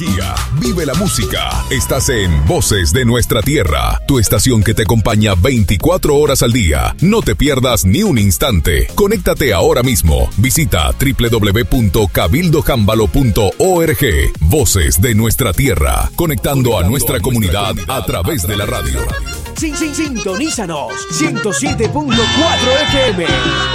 Vive la música. Estás en Voces de Nuestra Tierra, tu estación que te acompaña 24 horas al día. No te pierdas ni un instante. Conéctate ahora mismo. Visita www.cabildojambalo.org. Voces de Nuestra Tierra, conectando a nuestra comunidad a través de la radio. Sintonízanos 107.4 FM.